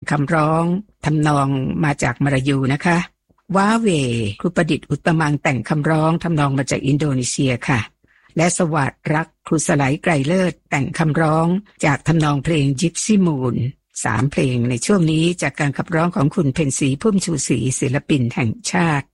คำร้องทำนองมาจากมลายูนะคะว้าเวครูประดิษฐ์อุตตมังแต่งคำร้องทำนองมาจากอินโดนีเซียค่ะและสวัสดิ์รักครูสไลไกรเลิศแต่งคำร้องจากทำนองเพลงจิปซี่มูน3 เพลงในช่วงนี้จากการขับร้องของคุณเพ็ญศรีพุ่มชูศรีศิลปินแห่งชาติ